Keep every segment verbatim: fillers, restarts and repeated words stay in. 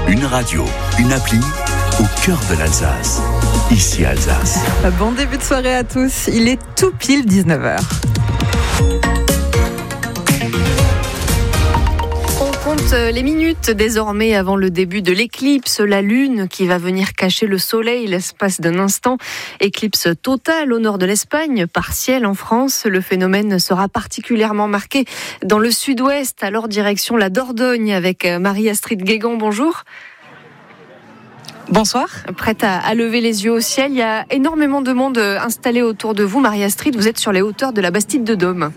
Une radio, une appli au cœur de l'Alsace. Ici Alsace. Bon début de soirée à tous. Il est tout pile dix-neuf heures. On compte les minutes désormais avant le début de l'éclipse. La lune qui va venir cacher le soleil l'espace d'un instant. Éclipse totale au nord de l'Espagne, partielle en France. Le phénomène sera particulièrement marqué dans le sud-ouest. Alors direction la Dordogne avec Marie-Astrid Guégan. Bonjour. Bonsoir. Prête à, à lever les yeux au ciel. Il y a énormément de monde installé autour de vous. Marie-Astrid, vous êtes sur les hauteurs de la Bastide de Dôme.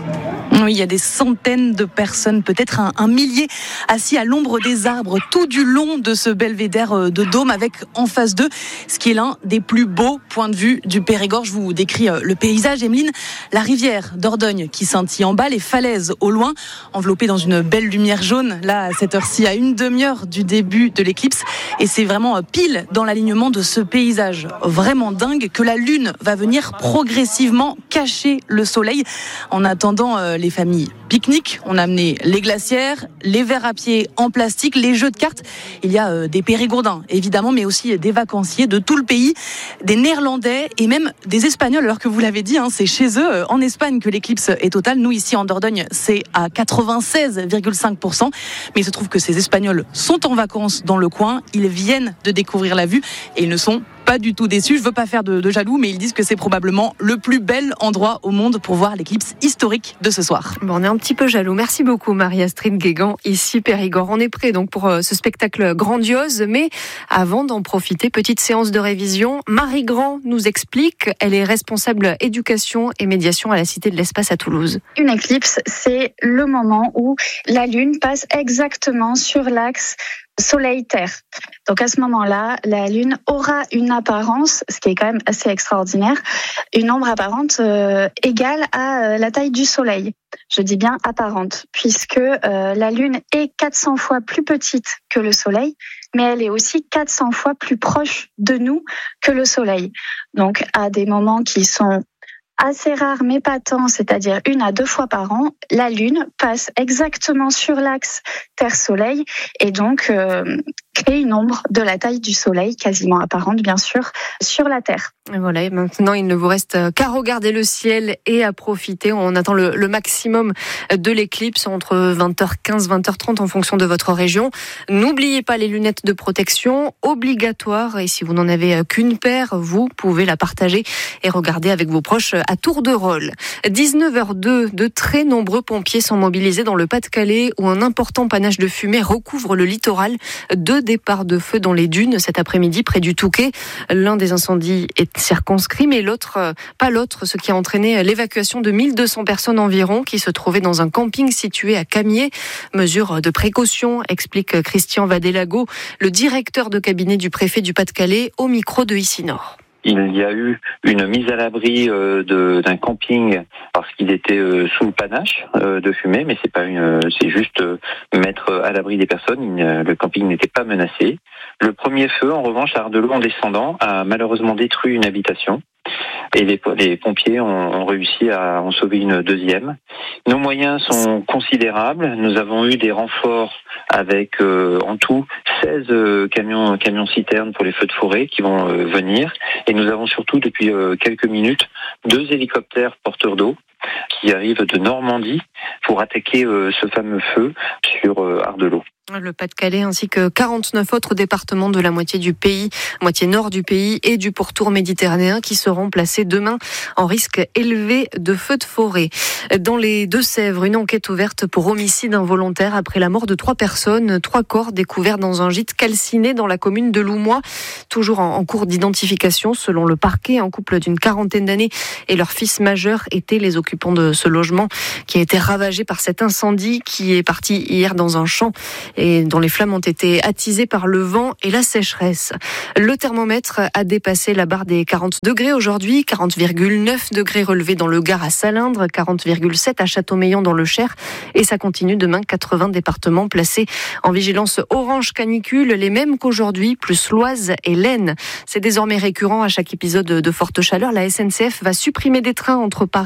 Oui, il y a des centaines de personnes, peut-être un, un millier, assis à l'ombre des arbres tout du long de ce belvédère de Dôme, avec en face d'eux ce qui est l'un des plus beaux points de vue du Périgord. Je vous décris le paysage, Emeline. La rivière Dordogne qui scintille en bas, les falaises au loin, enveloppées dans une belle lumière jaune, là, à cette heure-ci, à une demi-heure du début de l'éclipse. Et c'est vraiment pile dans l'alignement de ce paysage vraiment dingue que la lune va venir progressivement cacher le soleil. En attendant, euh, les familles pique-nique, on a amené les glacières, les verres à pied en plastique, les jeux de cartes. Il y a euh, des Périgourdins, évidemment, mais aussi des vacanciers de tout le pays, des Néerlandais et même des Espagnols, alors que vous l'avez dit, hein, c'est chez eux, euh, en Espagne, que l'éclipse est totale. Nous, ici, en Dordogne, c'est à quatre-vingt-seize virgule cinq pour cent. Mais il se trouve que ces Espagnols sont en vacances dans le coin. Ils viennent de découvrir la vue et ils ne sont pas du tout déçus. Je veux pas faire de, de jaloux, mais ils disent que c'est probablement le plus bel endroit au monde pour voir l'éclipse historique de ce soir. Bon, on est un petit peu jaloux. Merci beaucoup Marie-Astrid Guégan, ici Périgord. On est prêt donc pour ce spectacle grandiose, mais avant d'en profiter, petite séance de révision. Marie Grand nous explique, elle est responsable éducation et médiation à la Cité de l'Espace à Toulouse. Une éclipse, c'est le moment où la Lune passe exactement sur l'axe Soleil-Terre. Donc à ce moment-là, la Lune aura une apparence, ce qui est quand même assez extraordinaire, une ombre apparente euh, égale à euh, la taille du Soleil. Je dis bien apparente, puisque euh, la Lune est quatre cents fois plus petite que le Soleil, mais elle est aussi quatre cents fois plus proche de nous que le Soleil. Donc à des moments qui sont assez rare mais pas tant, c'est-à-dire une à deux fois par an, la Lune passe exactement sur l'axe Terre-Soleil et donc euh, crée une ombre de la taille du Soleil, quasiment apparente bien sûr, sur la Terre. Et voilà, et maintenant il ne vous reste qu'à regarder le ciel et à profiter. On attend le, le maximum de l'éclipse entre vingt heures quinze, vingt heures trente en fonction de votre région. N'oubliez pas les lunettes de protection, obligatoires, et si vous n'en avez qu'une paire, vous pouvez la partager et regarder avec vos proches à tour de rôle. dix-neuf heures deux, de très nombreux pompiers sont mobilisés dans le Pas-de-Calais où un important panache de fumée recouvre le littoral. Deux départs de feu dans les dunes cet après-midi près du Touquet. L'un des incendies est circonscrit, mais l'autre, pas l'autre, ce qui a entraîné l'évacuation de mille deux cents personnes environ qui se trouvaient dans un camping situé à Camiers. Mesure de précaution, explique Christian Vadelago, le directeur de cabinet du préfet du Pas-de-Calais, au micro de Ici Nord. Il y a eu une mise à l'abri euh, de, d'un camping parce qu'il était euh, sous le panache euh, de fumée, mais c'est pas une, c'est juste euh, mettre à l'abri des personnes. Il, le camping n'était pas menacé. Le premier feu, en revanche, à Ardelot, en descendant, a malheureusement détruit une habitation. Et les, les pompiers ont, ont réussi à en sauver une deuxième. Nos moyens sont considérables. Nous avons eu des renforts avec euh, en tout seize euh, camions, camions citernes pour les feux de forêt qui vont euh, venir. Et nous avons surtout depuis euh, quelques minutes deux hélicoptères porteurs d'eau qui arrivent de Normandie pour attaquer euh, ce fameux feu sur euh, Ardelot. Le Pas-de-Calais ainsi que quarante-neuf autres départements de la moitié du pays, moitié nord du pays et du pourtour méditerranéen qui seront placés demain en risque élevé de feux de forêt. Dans les Deux-Sèvres, une enquête ouverte pour homicide involontaire après la mort de trois personnes, trois corps découverts dans un gîte calciné dans la commune de Loumois, toujours en cours d'identification selon le parquet. Un couple d'une quarantaine d'années et leur fils majeur étaient les occupants de ce logement qui a été ravagé par cet incendie qui est parti hier dans un champ et dont les flammes ont été attisées par le vent et la sécheresse. Le thermomètre a dépassé la barre des quarante degrés aujourd'hui, quarante virgule neuf degrés relevés dans le Gard à Salindre, quarante virgule sept à Châteaumeillon dans le Cher, et ça continue demain, quatre-vingts départements placés en vigilance orange canicule, les mêmes qu'aujourd'hui, plus l'Oise et l'Aisne. C'est désormais récurrent à chaque épisode de forte chaleur. La S N C F va supprimer des trains entre Paris et Clermont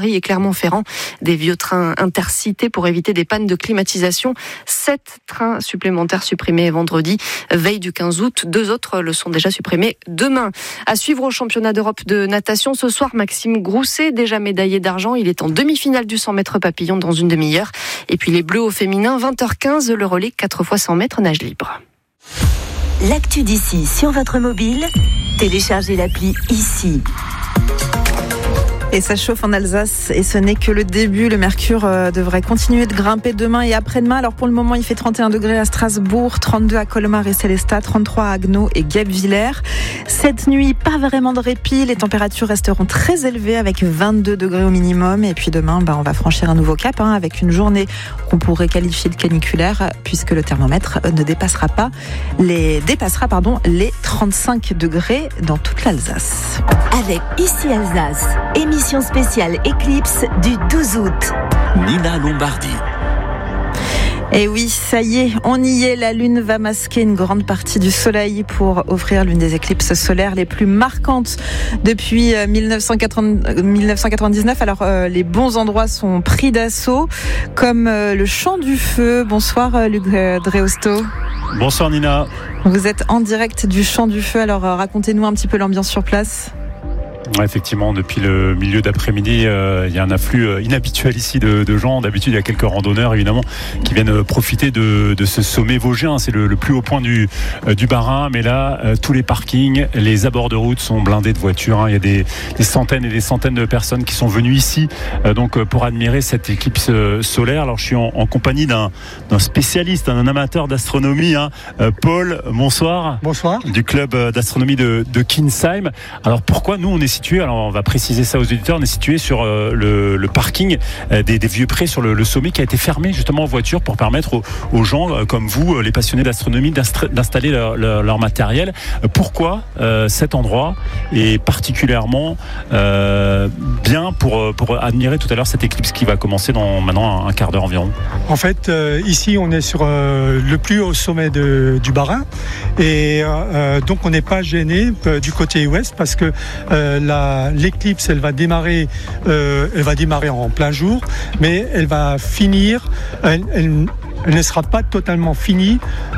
Clermont-Ferrand. Des vieux trains intercités pour éviter des pannes de climatisation. Sept trains supplémentaires supprimés vendredi, veille du quinze août. Deux autres le sont déjà supprimés demain. À suivre au championnat d'Europe de natation ce soir, Maxime Grousset, déjà médaillé d'argent. Il est en demi-finale du cent mètres papillon dans une demi-heure. Et puis les Bleus au féminin, vingt heures quinze, le relais quatre fois cent mètres nage libre. L'actu d'ici sur votre mobile, téléchargez l'appli ici. Et ça chauffe en Alsace et ce n'est que le début. Le mercure euh, devrait continuer de grimper demain et après-demain. Alors pour le moment, il fait trente et un degrés à Strasbourg, trente-deux à Colmar et Célestat, trente-trois à Haguenau et Guebwiller. Cette nuit, pas vraiment de répit. Les températures resteront très élevées avec vingt-deux degrés au minimum. Et puis demain, bah, on va franchir un nouveau cap hein, avec une journée qu'on pourrait qualifier de caniculaire puisque le thermomètre ne dépassera pas les, dépassera, pardon, les trente-cinq degrés dans toute l'Alsace. Avec Ici Alsace, émission spéciale Éclipse du douze août. Nina Lombardi. Et oui, ça y est, on y est. La Lune va masquer une grande partie du Soleil pour offrir l'une des éclipses solaires les plus marquantes depuis dix-neuf cent quatre-vingt-dix-neuf. Alors, euh, les bons endroits sont pris d'assaut, comme euh, le Champ du Feu. Bonsoir, euh, Luc euh, Dreosto. Bonsoir, Nina. Vous êtes en direct du Champ du Feu. Alors, euh, racontez-nous un petit peu l'ambiance sur place. Ouais, effectivement, depuis le milieu d'après-midi, euh, il y a un afflux euh, inhabituel ici de, de gens. D'habitude, il y a quelques randonneurs, évidemment, qui viennent euh, profiter de, de ce sommet vosgien. C'est le, le plus haut point du, euh, du Bas-Rhin. Mais là, euh, tous les parkings, les abords de route sont blindés de voitures. Hein. Il y a des, des centaines et des centaines de personnes qui sont venues ici euh, donc, euh, pour admirer cette éclipse euh, solaire. Alors, je suis en, en compagnie d'un, d'un spécialiste, d'un amateur d'astronomie. Hein. Euh, Paul, bonsoir. Bonsoir. Du club d'astronomie de, de Kinsheim. Alors, pourquoi nous, on est situé, alors on va préciser ça aux auditeurs, on est situé sur euh, le, le parking euh, des, des Vieux Prés sur le, le sommet qui a été fermé justement en voiture pour permettre aux, aux gens euh, comme vous, euh, les passionnés d'astronomie, d'installer leur, leur, leur matériel. Euh, pourquoi euh, cet endroit est particulièrement euh, bien pour, pour admirer tout à l'heure cette éclipse qui va commencer dans maintenant un, un quart d'heure environ? En fait, euh, ici on est sur euh, le plus haut sommet de, du Bas-Rhin et euh, donc on n'est pas gêné euh, du côté ouest parce que euh, la, l'éclipse elle va démarrer euh, elle va démarrer en plein jour, mais elle va finir elle, elle, elle ne sera pas totalement finie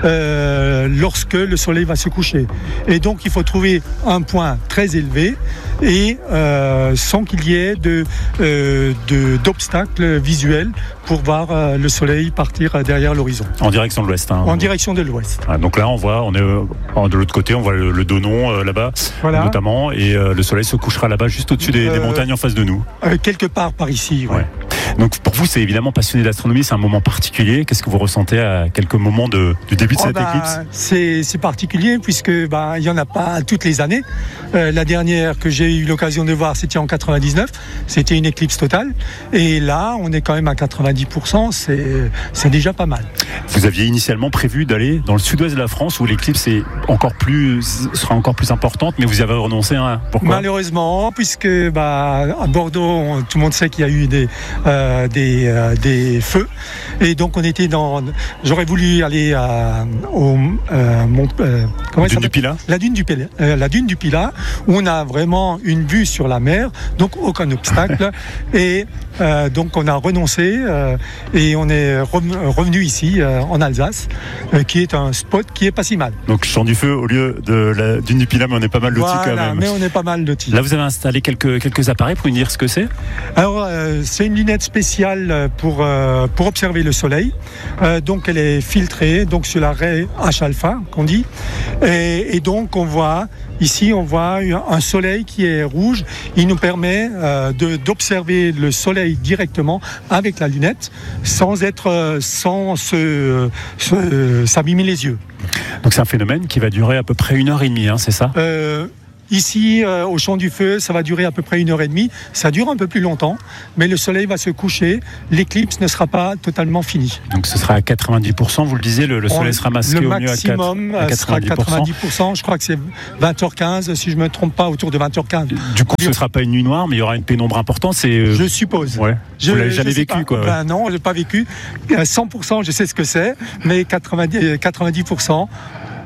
euh, lorsque le soleil va se coucher. Et donc il faut trouver un point très élevé et euh, sans qu'il y ait de, euh, de, d'obstacles visuels pour voir euh, le soleil partir derrière l'horizon. En direction de l'ouest. Hein, en direction de l'ouest. Ah, donc là on voit, on est euh, de l'autre côté, on voit le, le Donon euh, là-bas, voilà. Notamment, et euh, le soleil se couchera là-bas juste au-dessus des, euh, des montagnes en face de nous. Euh, quelque part par ici, ouais. Ouais. Donc pour vous, c'est évidemment passionné d'astronomie, c'est un moment particulier. Qu'est-ce que vous ressentez à quelques moments de, du début de oh cette bah, éclipse? c'est, c'est particulier puisque bah, il n'y en a pas toutes les années. Euh, la dernière que j'ai eu l'occasion de voir, c'était en quatre-vingt-dix-neuf. C'était une éclipse totale. Et là, on est quand même à quatre-vingt-dix pour cent. C'est, c'est déjà pas mal. Vous aviez initialement prévu d'aller dans le sud-ouest de la France où l'éclipse est encore plus, sera encore plus importante, mais vous y avez renoncé. Hein. Pourquoi? Malheureusement, puisque bah, à Bordeaux, tout le monde sait qu'il y a eu des, euh, des, euh, des feux. Et donc, on était dans... J'aurais voulu aller à, au euh, Mont, euh, comment dune du Pilat. La dune du Pilat, euh, la dune du Pilat, où on a vraiment une vue sur la mer, donc aucun obstacle. et euh, donc, on a renoncé euh, et on est revenu ici, euh, en Alsace, euh, qui est un spot qui est pas si mal. Donc, Champ du Feu au lieu de la dune du Pilat, mais on est pas mal lotis voilà, quand même. mais on est pas mal lotis. Là, vous avez installé quelques, quelques appareils pour nous dire ce que c'est? Alors, euh, c'est une lunette spéciale pour, euh, pour observer le soleil. Euh, donc, elle est filtrée donc sur la raie H-alpha, qu'on dit. Et, et donc, on voit... Ici, on voit un soleil qui est rouge. Il nous permet euh, de, d'observer le soleil directement avec la lunette, sans être, sans se, se, s'abîmer les yeux. Donc c'est un phénomène qui va durer à peu près une heure et demie, hein, c'est ça? euh, Ici, euh, au Champ du Feu, ça va durer à peu près une heure et demie. Ça dure un peu plus longtemps, mais le soleil va se coucher. L'éclipse ne sera pas totalement finie. Donc ce sera à quatre-vingt-dix pour cent, vous le disiez, le, le soleil On, sera masqué au mieux à, quatre, à quatre-vingt-dix pour cent. Sera quatre-vingt-dix pour cent. Je crois que c'est vingt heures quinze, si je ne me trompe pas, autour de vingt heures quinze. Du coup, ce ne sera pas une nuit noire, mais il y aura une pénombre importante. C'est, euh... Je suppose. Ouais. Je, vous l'avez jamais vécu, pas. quoi. Ouais. Ben non, je l'ai pas vécu. cent pour cent, je sais ce que c'est, mais quatre-vingt-dix pour cent.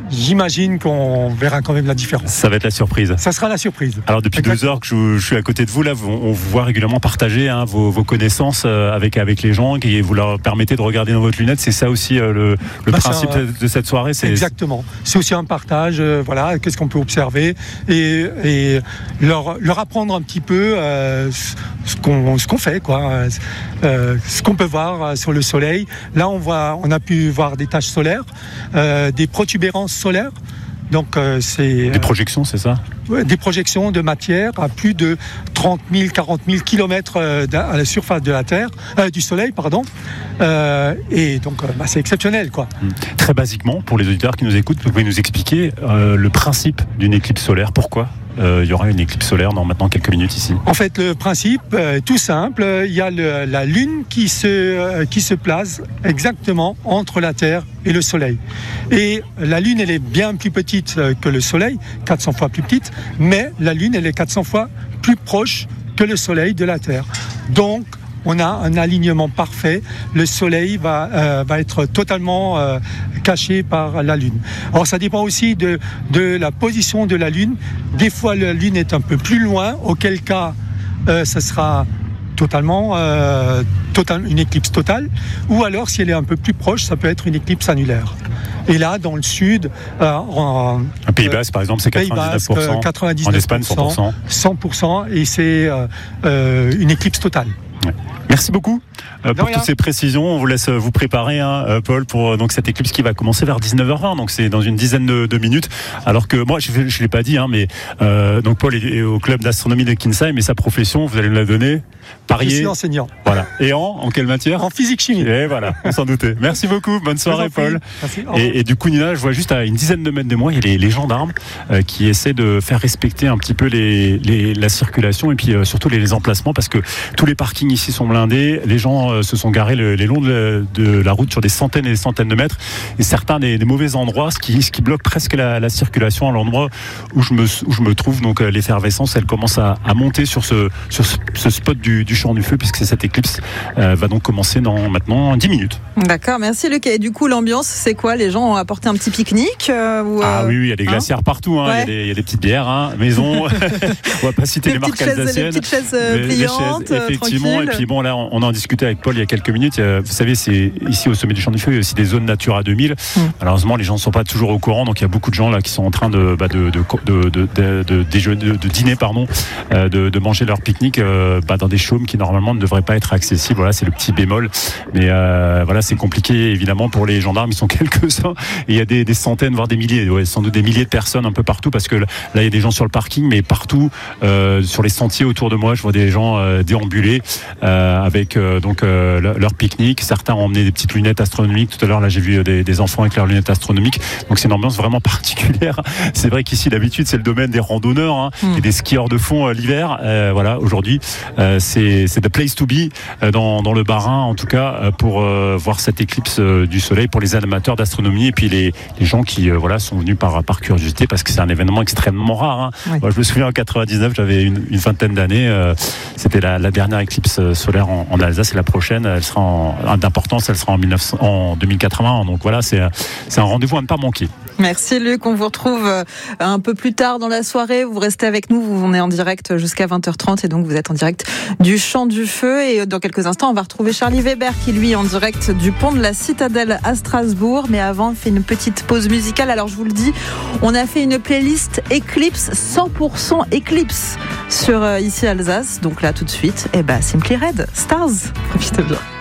j'imagine qu'on verra quand même la différence. Ça va être la surprise. Ça sera la surprise. Alors depuis Exactement. deux heures que je, je suis à côté de vous, là, on, on vous voit régulièrement partager hein, vos, vos connaissances avec, avec les gens et vous leur permettez de regarder dans votre lunette. C'est ça aussi euh, le, le bah, principe un, de cette soirée. C'est... Exactement. C'est aussi un partage. Euh, voilà, qu'est-ce qu'on peut observer et, et leur, leur apprendre un petit peu euh, ce, qu'on, ce qu'on fait, quoi. Euh, ce qu'on peut voir sur le soleil. Là, on voit, on a pu voir des taches solaires, euh, des protubérances solaires. Donc, euh, c'est des projections, c'est ça ? Ouais, des projections de matière à plus de trente mille, quarante mille kilomètres euh, à la surface de la Terre, euh, du Soleil, pardon. Euh, et donc, euh, bah, c'est exceptionnel, quoi. Très basiquement, pour les auditeurs qui nous écoutent, vous pouvez nous expliquer euh, le principe d'une éclipse solaire. Pourquoi euh, il y aura une éclipse solaire dans maintenant quelques minutes ici ? En fait, le principe euh, est tout simple. Il y a le, la Lune qui se, euh, qui se place exactement entre la Terre et le Soleil. Et la Lune, elle est bien plus petite que le Soleil, quatre cents fois plus petite, mais la Lune, elle est quatre cents fois plus proche que le Soleil de la Terre. Donc, on a un alignement parfait. Le Soleil va, euh, va être totalement euh, caché par la Lune. Alors, ça dépend aussi de, de la position de la Lune. Des fois, la Lune est un peu plus loin, auquel cas, euh, ça sera totalement euh, total, une éclipse totale, ou alors si elle est un peu plus proche, ça peut être une éclipse annulaire. Et là, dans le sud, euh, en un Pays Basque, euh, par exemple, c'est quatre-vingt-dix-neuf pour cent. quatre-vingt-dix-neuf pour cent. En Espagne, cent pour cent. cent pour cent, et c'est euh, euh, une éclipse totale. Ouais. Merci beaucoup euh, pour toutes ces précisions. On vous laisse vous préparer, hein, euh, Paul, pour euh, donc cette éclipse qui va commencer vers dix-neuf heures vingt. Donc c'est dans une dizaine de, de minutes. Alors que moi, je ne l'ai pas dit, hein, mais euh, donc Paul est au club d'astronomie de Kinsheim, mais sa profession, vous allez me la donner. Parier. Je suis enseignant. Voilà. Et en en quelle matière ? En physique chimie. Et voilà, on s'en doutait. Merci beaucoup. Bonne soirée, Paul. Merci. Et, et du coup, Nina, je vois juste à une dizaine de mètres de moi, il y a les, les gendarmes euh, qui essaient de faire respecter un petit peu les, les, la circulation et puis euh, surtout les, les emplacements, parce que tous les parkings ici sont blindés. Les gens euh, se sont garés le, les longs de, de la route sur des centaines et des centaines de mètres, et certains des, des mauvais endroits, ce qui, ce qui bloque presque la, la circulation à l'endroit où je me, où je me trouve. Donc euh, l'effervescence, elle commence à, à monter sur ce, sur ce, ce spot du, du champ du feu, puisque cette éclipse euh, va donc commencer dans maintenant dix minutes. D'accord, merci Luc. Et du coup, l'ambiance, c'est quoi ? Les gens ont apporté un petit pique-nique euh, ou, euh... Ah oui, oui, il y a des glacières hein partout, hein. Ouais. Il, y a des, il y a des petites bières, hein, maison. On va pas citer les, les marques alsaciennes. Les petites chaises euh, pliantes, les chaises, effectivement. Tranquille. Et puis bon, là, on en discutait avec Paul il y a quelques minutes. Vous savez, c'est ici au sommet du champ du feu, il y a aussi des zones Natura deux mille. Mmh. Malheureusement, les gens ne sont pas toujours au courant, donc il y a beaucoup de gens là qui sont en train de bah, de, de, de, de, de, de, de, de, de dîner, pardon, euh, de, de manger leur pique-nique euh, bah, dans des chaumes qui normalement ne devraient pas être accessibles. Voilà, c'est le petit bémol. Mais euh, voilà, c'est compliqué évidemment pour les gendarmes. Ils sont quelques-uns. Et il y a des, des centaines, voire des milliers, ouais, sans doute des milliers de personnes un peu partout, parce que là, il y a des gens sur le parking, mais partout euh, sur les sentiers autour de moi, je vois des gens euh, déambuler euh, avec euh, donc euh, leur pique-nique. Certains ont emmené des petites lunettes astronomiques. Tout à l'heure, là, j'ai vu des, des enfants avec leurs lunettes astronomiques. Donc, c'est une ambiance vraiment particulière. C'est vrai qu'ici, d'habitude, c'est le domaine des randonneurs hein, mmh. et des skieurs de fond euh, l'hiver. Euh, voilà, aujourd'hui, euh, c'est, c'est the place to be euh, dans, dans le Bas-Rhin, en tout cas, euh, pour euh, voir cette éclipse euh, du soleil, pour les amateurs d'astronomie et puis les, les gens qui euh, voilà, sont venus par, par curiosité, parce que c'est un événement extrêmement rare. Hein. Oui. Moi, je me souviens en quatre-vingt-dix-neuf, j'avais une, une vingtaine d'années. Euh, c'était la, la dernière éclipse solaire en, en Alsace, et la prochaine, elle sera en, d'importance, elle sera en, mille neuf cents, en deux mille quatre-vingts. Donc voilà, c'est, c'est un rendez-vous à ne pas manquer. Merci Luc, on vous retrouve un peu plus tard dans la soirée. Vous restez avec nous, on est en direct jusqu'à vingt heures trente et donc vous êtes en direct du Champ du Feu. Et dans quelques instants, on va retrouver Charlie Weber qui lui est en direct du pont de la Citadelle à Strasbourg. Mais avant, on fait une petite pause musicale. Alors je vous le dis, on a fait une playlist Eclipse, cent pour cent Eclipse sur euh, ici Alsace. Donc là tout de suite, eh ben, Simply Red, Stars. Profitez bien.